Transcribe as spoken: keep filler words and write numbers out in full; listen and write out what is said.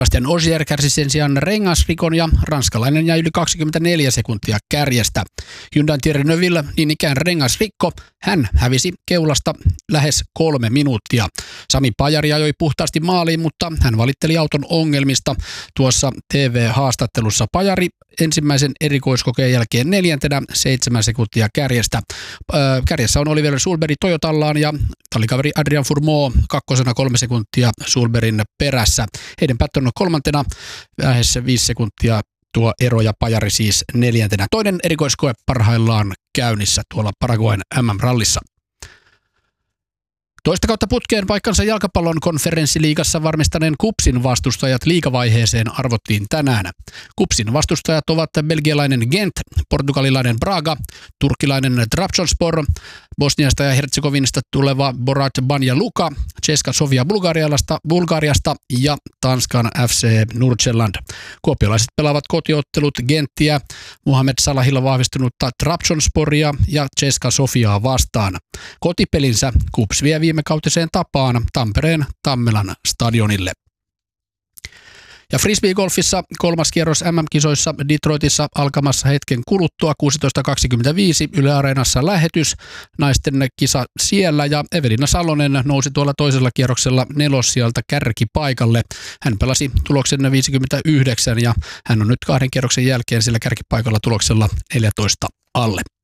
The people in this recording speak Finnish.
Sebastian Ogier kärsi sen sijaan rengasrikon ja ranskalainen jäi yli kaksikymmentäneljä sekuntia kärjestä. Hyundain Thierry Neuville niin ikään rengasrikko. Hän hävisi keulasta lähes kolme minuuttia. Sami Pajari ajoi puhtaasti maaliin, mutta hän valitteli auton ongelmista. Tuossa T V-haastattelussa Pajari ensimmäisen erikoiskokeen jälkeen neljäntenä seitsemän sekuntia kärjestä. Öö, kärjessä on Oliver Sulberg Toyotallaan ja tallikaveri Adrian Fourmaux kakkosena kolme sekuntia Sulbergin perässä. Heidän Patton on kolmantena lähes viisi sekuntia tuo ero ja Pajari siis neljäntenä. Toinen erikoiskoe parhaillaan käynnissä tuolla Paraguayn M M-rallissa. Toista kautta putkeen paikkansa jalkapallon konferenssiliigassa varmistaneen KuPSin vastustajat liigavaiheeseen arvottiin tänään. KuPSin vastustajat ovat belgialainen Gent, portugalilainen Braga, turkkilainen Trabzonspor, Bosniasta ja Herzegovinasta tuleva Borat Banja Luka, Česka Sofia Bulgariasta, Bulgariasta ja Tanskan F C Nordsjælland. Kuopiolaiset pelaavat kotiottelut Genttiä, Mohamed Salahilla vahvistunutta Trabzonsporia ja Česka Sofiaa vastaan. Kotipelinsä KuPS vie viime kautiseen tapaan Tampereen Tammelan stadionille. Ja frisbeegolfissa kolmas kierros M M-kisoissa Detroitissa alkamassa hetken kuluttua kuusitoista kaksikymmentäviisi Yle Areenassa lähetys. Naisten kisa siellä ja Evelina Salonen nousi tuolla toisella kierroksella nelossijalta kärkipaikalle. Hän pelasi tuloksen viisikymmentäyhdeksän ja hän on nyt kahden kierroksen jälkeen sillä kärkipaikalla tuloksella neljätoista alle.